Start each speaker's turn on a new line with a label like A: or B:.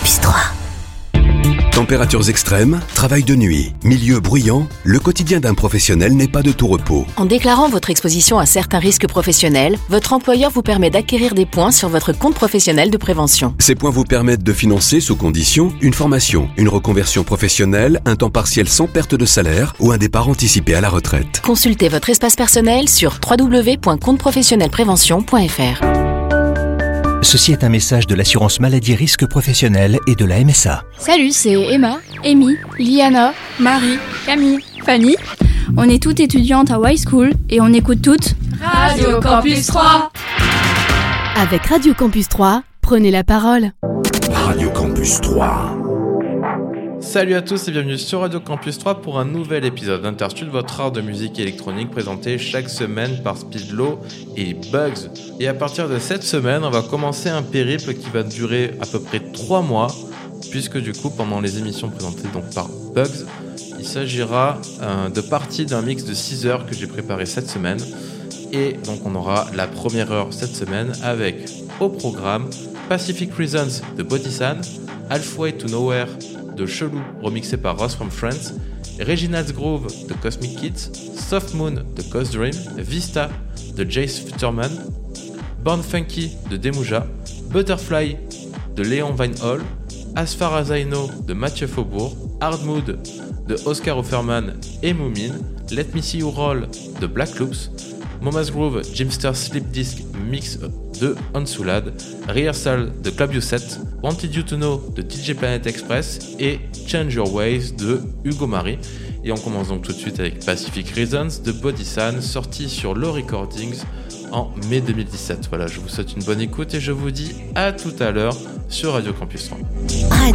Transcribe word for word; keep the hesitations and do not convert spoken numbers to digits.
A: Campus trois.
B: Températures extrêmes, travail de nuit, milieu bruyant, le quotidien d'un professionnel n'est pas de tout repos.
A: En déclarant votre exposition à certains risques professionnels, votre employeur vous permet d'acquérir des points sur votre compte professionnel de prévention.
B: Ces points vous permettent de financer, sous condition, une formation, une reconversion professionnelle, un temps partiel sans perte de salaire ou un départ anticipé à la retraite.
A: Consultez votre espace personnel sur w w w point compte professionnel prévention point f r.
C: Ceci est un message de l'assurance maladie risque professionnel et de la M S A.
D: Salut, c'est Emma, Amy, Liana, Marie, Camille, Fanny. On est toutes étudiantes à Y School et on écoute toutes
E: Radio Campus trois.
F: Avec Radio Campus trois, prenez la parole.
G: Radio Campus trois.
H: Salut à tous et bienvenue sur Radio Campus trois pour un nouvel épisode d'Interstude, votre art de musique électronique présenté chaque semaine par Speedlow et Bugs. Et à partir de cette semaine, on va commencer un périple qui va durer à peu près trois mois, puisque du coup, pendant les émissions présentées donc par Bugs, il s'agira euh, de parties d'un mix de six heures que j'ai préparé cette semaine. Et donc on aura la première heure cette semaine avec, au programme, Pacific Reasons de Bodysan, Halfway to Nowhere de Chelou remixé par Ross from Friends, Reginald's Groove de Cosmic Kids, Soft Moon de Ghost Dream, Vista de Jace Futterman, Born Funky de Demuja, Butterfly de Léon Vinehall, As Far As I Know de Mathieu Faubourg, Hard Mood de Oscar Offerman et Moomin, Let Me See You Roll de Black Loops, Mama's Groove Jimster Slip Disc Mix de Onsulad, Rehearsal de Club U sept, Wanted You To Know de D J Planet Express et Change Your Ways de Hugo Marie. Et on commence donc tout de suite avec Pacific Reasons de Bodysan, sorti sur Low Recordings en mai deux mille dix-sept. Voilà, je vous souhaite une bonne écoute et je vous dis à tout à l'heure sur Radio Campus trois.